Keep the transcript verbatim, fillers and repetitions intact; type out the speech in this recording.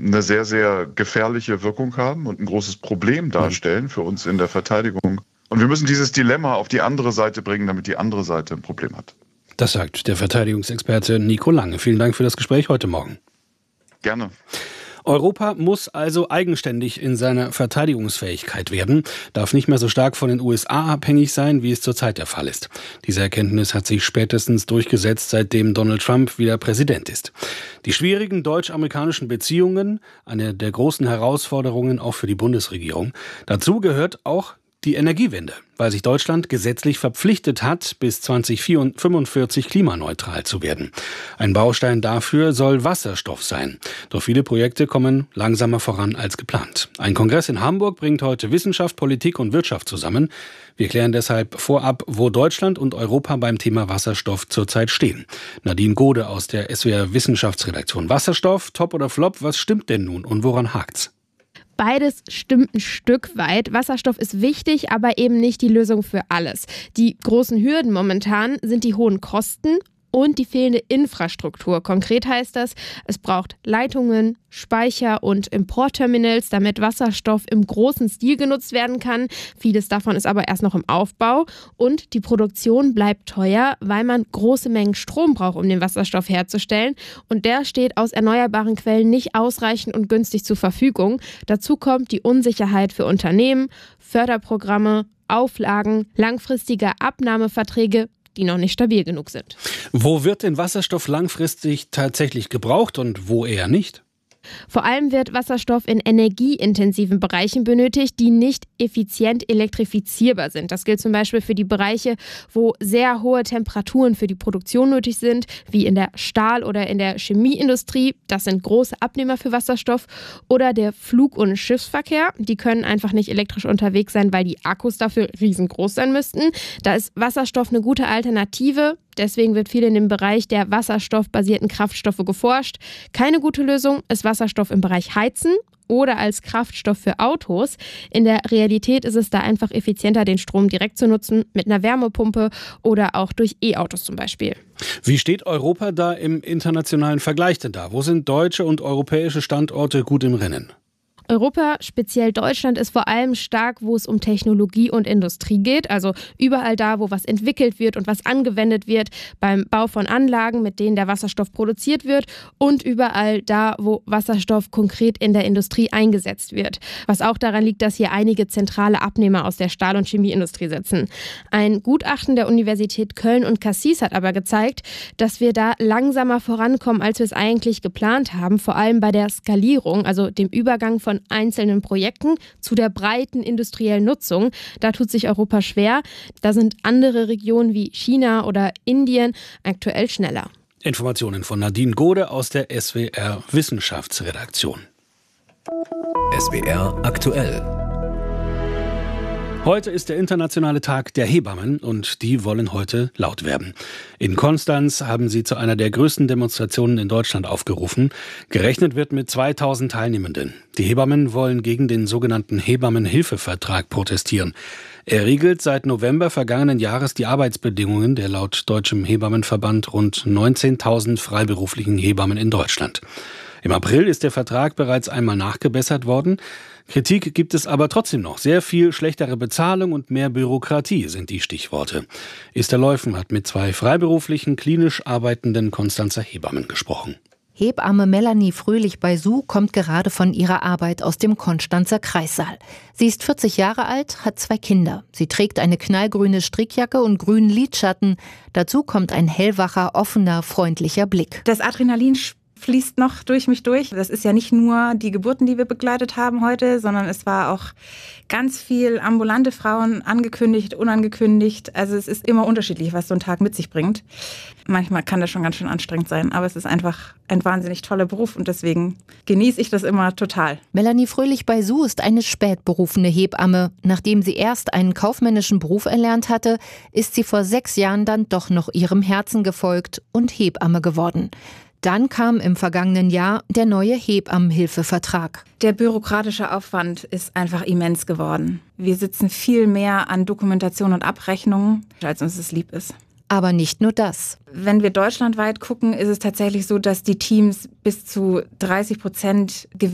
eine sehr, sehr gefährliche Wirkung haben und ein großes Problem darstellen für uns in der Verteidigung. Und wir müssen dieses Dilemma auf die andere Seite bringen, damit die andere Seite ein Problem hat. Das sagt der Verteidigungsexperte Nico Lange. Vielen Dank für das Gespräch heute Morgen. Gerne. Europa muss also eigenständig in seiner Verteidigungsfähigkeit werden, darf nicht mehr so stark von den U S A abhängig sein, wie es zurzeit der Fall ist. Diese Erkenntnis hat sich spätestens durchgesetzt, seitdem Donald Trump wieder Präsident ist. Die schwierigen deutsch-amerikanischen Beziehungen, eine der großen Herausforderungen auch für die Bundesregierung. Dazu gehört auch die Energiewende, weil sich Deutschland gesetzlich verpflichtet hat, bis zwanzig fünfundvierzig klimaneutral zu werden. Ein Baustein dafür soll Wasserstoff sein. Doch viele Projekte kommen langsamer voran als geplant. Ein Kongress in Hamburg bringt heute Wissenschaft, Politik und Wirtschaft zusammen. Wir klären deshalb vorab, wo Deutschland und Europa beim Thema Wasserstoff zurzeit stehen. Nadine Gode aus der S W R Wissenschaftsredaktion. Wasserstoff, top oder flop, was stimmt denn nun und woran hakt's? Beides stimmt ein Stück weit. Wasserstoff ist wichtig, aber eben nicht die Lösung für alles. Die großen Hürden momentan sind die hohen Kosten und die fehlende Infrastruktur. Konkret heißt das, es braucht Leitungen, Speicher und Importterminals, damit Wasserstoff im großen Stil genutzt werden kann. Vieles davon ist aber erst noch im Aufbau. Und die Produktion bleibt teuer, weil man große Mengen Strom braucht, um den Wasserstoff herzustellen. Und der steht aus erneuerbaren Quellen nicht ausreichend und günstig zur Verfügung. Dazu kommt die Unsicherheit für Unternehmen, Förderprogramme, Auflagen, langfristige Abnahmeverträge, die noch nicht stabil genug sind. Wo wird denn Wasserstoff langfristig tatsächlich gebraucht und wo eher nicht? Vor allem wird Wasserstoff in energieintensiven Bereichen benötigt, die nicht effizient elektrifizierbar sind. Das gilt zum Beispiel für die Bereiche, wo sehr hohe Temperaturen für die Produktion nötig sind, wie in der Stahl- oder in der Chemieindustrie. Das sind große Abnehmer für Wasserstoff. Oder der Flug- und Schiffsverkehr. Die können einfach nicht elektrisch unterwegs sein, weil die Akkus dafür riesengroß sein müssten. Da ist Wasserstoff eine gute Alternative. Deswegen wird viel in dem Bereich der wasserstoffbasierten Kraftstoffe geforscht. Keine gute Lösung ist Wasserstoff im Bereich Heizen oder als Kraftstoff für Autos. In der Realität ist es da einfach effizienter, den Strom direkt zu nutzen, mit einer Wärmepumpe oder auch durch E-Autos zum Beispiel. Wie steht Europa da im internationalen Vergleich denn da? Wo sind deutsche und europäische Standorte gut im Rennen? Europa, speziell Deutschland, ist vor allem stark, wo es um Technologie und Industrie geht. Also überall da, wo was entwickelt wird und was angewendet wird beim Bau von Anlagen, mit denen der Wasserstoff produziert wird, und überall da, wo Wasserstoff konkret in der Industrie eingesetzt wird. Was auch daran liegt, dass hier einige zentrale Abnehmer aus der Stahl- und Chemieindustrie sitzen. Ein Gutachten der Universität Köln und Cassis hat aber gezeigt, dass wir da langsamer vorankommen, als wir es eigentlich geplant haben. Vor allem bei der Skalierung, also dem Übergang von einzelnen Projekten zu der breiten industriellen Nutzung. Da tut sich Europa schwer. Da sind andere Regionen wie China oder Indien aktuell schneller. Informationen von Nadine Gode aus der S W R Wissenschaftsredaktion. S W R aktuell. Heute ist der internationale Tag der Hebammen und die wollen heute laut werden. In Konstanz haben sie zu einer der größten Demonstrationen in Deutschland aufgerufen. Gerechnet wird mit zweitausend Teilnehmenden. Die Hebammen wollen gegen den sogenannten Hebammenhilfevertrag protestieren. Er regelt seit November vergangenen Jahres die Arbeitsbedingungen der laut Deutschem Hebammenverband rund neunzehntausend freiberuflichen Hebammen in Deutschland. Im April ist der Vertrag bereits einmal nachgebessert worden. Kritik gibt es aber trotzdem noch. Sehr viel schlechtere Bezahlung und mehr Bürokratie sind die Stichworte. Esther Leufen hat mit zwei freiberuflichen, klinisch arbeitenden Konstanzer Hebammen gesprochen. Hebamme Melanie Fröhlich-Beisu kommt gerade von ihrer Arbeit aus dem Konstanzer Kreissaal. Sie ist vierzig Jahre alt, hat zwei Kinder. Sie trägt eine knallgrüne Strickjacke und grünen Lidschatten. Dazu kommt ein hellwacher, offener, freundlicher Blick. Das Adrenalin fließt noch durch mich durch. Das ist ja nicht nur die Geburten, die wir begleitet haben heute, sondern es war auch ganz viel ambulante Frauen, angekündigt, unangekündigt. Also es ist immer unterschiedlich, was so ein Tag mit sich bringt. Manchmal kann das schon ganz schön anstrengend sein, aber es ist einfach ein wahnsinnig toller Beruf und deswegen genieße ich das immer total. Melanie Fröhlich-Beisu ist eine spätberufene Hebamme. Nachdem sie erst einen kaufmännischen Beruf erlernt hatte, ist sie vor sechs Jahren dann doch noch ihrem Herzen gefolgt und Hebamme geworden. Dann kam im vergangenen Jahr der neue Hebammenhilfevertrag. Der bürokratische Aufwand ist einfach immens geworden. Wir sitzen viel mehr an Dokumentation und Abrechnungen, als uns es lieb ist. Aber nicht nur das. Wenn wir deutschlandweit gucken, ist es tatsächlich so, dass die Teams bis zu dreißig Prozent gewinnen.